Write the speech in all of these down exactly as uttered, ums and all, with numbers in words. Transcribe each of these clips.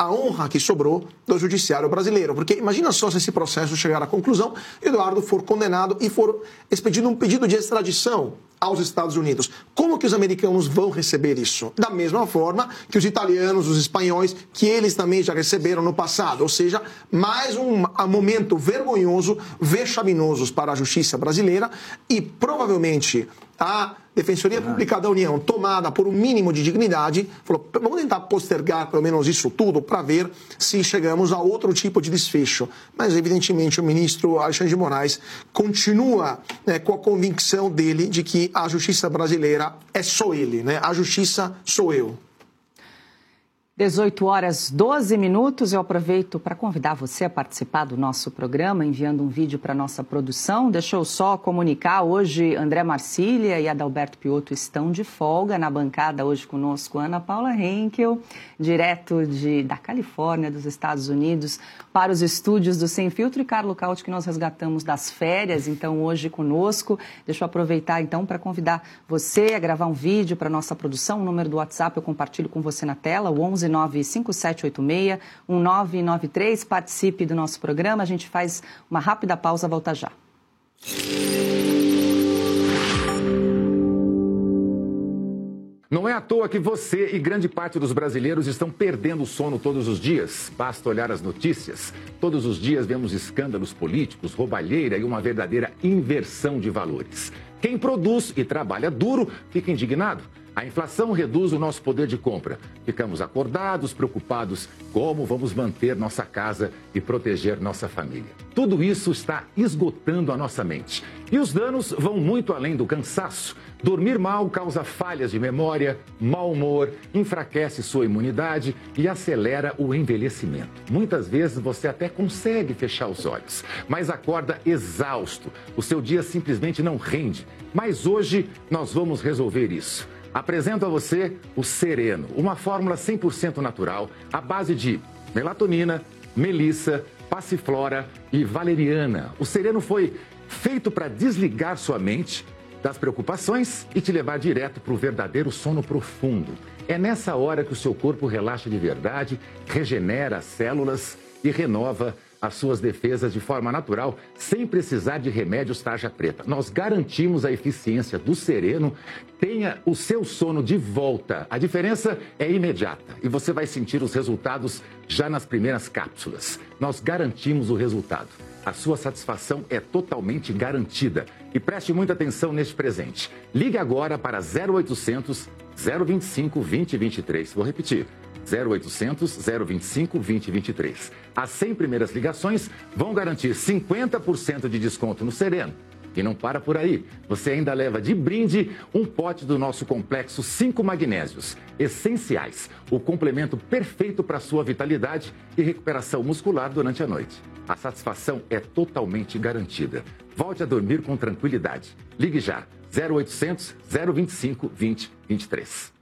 a honra que sobrou do judiciário brasileiro. Porque imagina só se esse processo chegar à conclusão, Eduardo for condenado e for expedido um pedido de extradição aos Estados Unidos. Como que os americanos vão receber isso? Da mesma forma que os italianos, os espanhóis, que eles também já receberam no passado. Ou seja, mais um momento vergonhoso, vexaminoso para a justiça brasileira e provavelmente a Defensoria Pública da União, tomada por um mínimo de dignidade, falou, vamos tentar postergar pelo menos isso tudo para ver se chegamos a outro tipo de desfecho. Mas, evidentemente, o ministro Alexandre de Moraes continua, né, com a convicção dele de que a justiça brasileira é só ele, né? A justiça sou eu. dezoito horas, doze minutos. Eu aproveito para convidar você a participar do nosso programa, enviando um vídeo para a nossa produção. Deixa eu só comunicar, hoje André Marcília e Adalberto Piotto estão de folga. Na bancada hoje conosco Ana Paula Henkel, direto de, da Califórnia, dos Estados Unidos, para os estúdios do Sem Filtro, e Carlo Cauti, que nós resgatamos das férias, então hoje conosco. Deixa eu aproveitar então para convidar você a gravar um vídeo para a nossa produção. O número do WhatsApp eu compartilho com você na tela, o onze nove cinco sete oito seis um nove nove três. Participe do nosso programa. A gente faz uma rápida pausa, volta já. Não é à toa que você e grande parte dos brasileiros estão perdendo o sono todos os dias. Basta olhar as notícias. Todos os dias vemos escândalos políticos, roubalheira e uma verdadeira inversão de valores. Quem produz e trabalha duro fica indignado. A inflação reduz o nosso poder de compra. Ficamos acordados, preocupados como vamos manter nossa casa e proteger nossa família. Tudo isso está esgotando a nossa mente. E os danos vão muito além do cansaço. Dormir mal causa falhas de memória, mau humor, enfraquece sua imunidade e acelera o envelhecimento. Muitas vezes você até consegue fechar os olhos, mas acorda exausto. O seu dia simplesmente não rende. Mas hoje nós vamos resolver isso. Apresento a você o Sereno, uma fórmula cem por cento natural, à base de melatonina, melissa, passiflora e valeriana. O Sereno foi feito para desligar sua mente das preocupações e te levar direto para o verdadeiro sono profundo. É nessa hora que o seu corpo relaxa de verdade, regenera as células e renova as suas defesas de forma natural, sem precisar de remédios tarja preta. Nós garantimos a eficiência do Sereno. Tenha o seu sono de volta. A diferença é imediata e você vai sentir os resultados já nas primeiras cápsulas. Nós garantimos o resultado. A sua satisfação é totalmente garantida. E preste muita atenção neste presente. Ligue agora para zero oitocentos, zero vinte e cinco, vinte, vinte e três. Vou repetir. zero oitocentos, zero vinte e cinco, vinte, vinte e três. As cem primeiras ligações vão garantir cinquenta por cento de desconto no Sereno. E não para por aí. Você ainda leva de brinde um pote do nosso complexo cinco magnésios essenciais. O complemento perfeito para a sua vitalidade e recuperação muscular durante a noite. A satisfação é totalmente garantida. Volte a dormir com tranquilidade. Ligue já. zero oitocentos, zero vinte e cinco, vinte, vinte e três.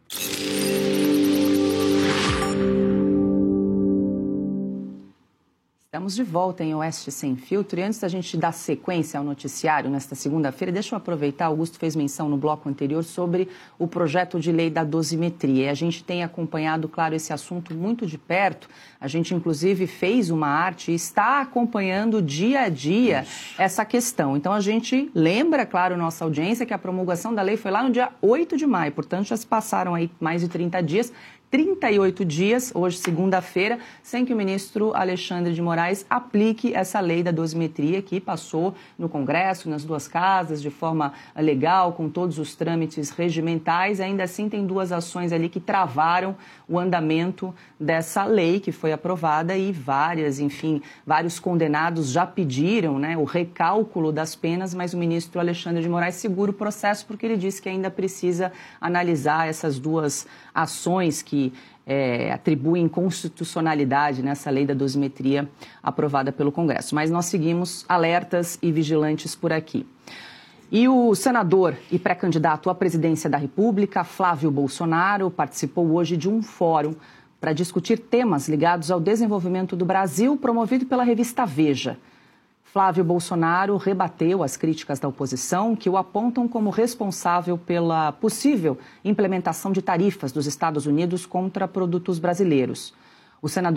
Estamos de volta em Oeste Sem Filtro e antes da gente dar sequência ao noticiário nesta segunda-feira, deixa eu aproveitar, Augusto fez menção no bloco anterior sobre o projeto de lei da dosimetria. E a gente tem acompanhado, claro, esse assunto muito de perto. A gente, inclusive, fez uma arte e está acompanhando dia a dia essa questão. Então, a gente lembra, claro, nossa audiência que a promulgação da lei foi lá no dia oito de maio, portanto, já se passaram aí mais de trinta dias. trinta e oito dias, hoje segunda-feira, sem que o ministro Alexandre de Moraes aplique essa lei da dosimetria que passou no Congresso, nas duas casas, de forma legal, com todos os trâmites regimentais. Ainda assim, tem duas ações ali que travaram o andamento dessa lei que foi aprovada e várias, enfim, vários condenados já pediram, né, o recálculo das penas, mas o ministro Alexandre de Moraes segura o processo porque ele disse que ainda precisa analisar essas duas ações que É, atribuem constitucionalidade nessa lei da dosimetria aprovada pelo Congresso. Mas nós seguimos alertas e vigilantes por aqui. E o senador e pré-candidato à presidência da República, Flávio Bolsonaro, participou hoje de um fórum para discutir temas ligados ao desenvolvimento do Brasil, promovido pela revista Veja. Flávio Bolsonaro rebateu as críticas da oposição que o apontam como responsável pela possível implementação de tarifas dos Estados Unidos contra produtos brasileiros. O senador